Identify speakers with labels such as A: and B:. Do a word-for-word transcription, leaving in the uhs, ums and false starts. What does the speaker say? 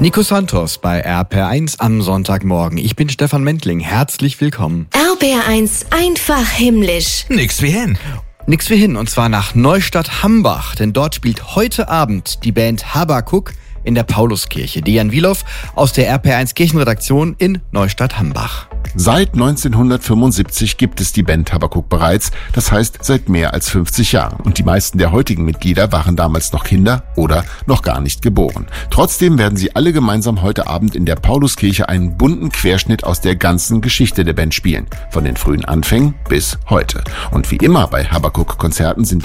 A: Nico Santos bei R P R eins am Sonntagmorgen. Ich bin Stefan Mentling. Herzlich willkommen.
B: R P R eins einfach himmlisch.
C: Nix wie hin.
A: Nix wie hin, und zwar nach Neustadt-Hambach, denn dort spielt heute Abend die Band Habakuk in der Pauluskirche. Dejan Wilow aus der R P R eins Kirchenredaktion in Neustadt-Hambach.
D: Seit neunzehnhundertfünfundsiebzig gibt es die Band Habakuk bereits, das heißt seit mehr als fünfzig Jahren. Und die meisten der heutigen Mitglieder waren damals noch Kinder oder noch gar nicht geboren. Trotzdem werden sie alle gemeinsam heute Abend in der Pauluskirche einen bunten Querschnitt aus der ganzen Geschichte der Band spielen. Von den frühen Anfängen bis heute. Und wie immer bei Habakuk-Konzerten sind